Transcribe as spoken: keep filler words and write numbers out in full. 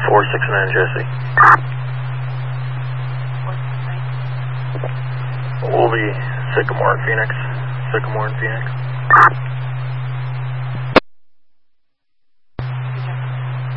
four six nine Jesse. We'll be Sycamore and Phoenix. Sycamore and Phoenix.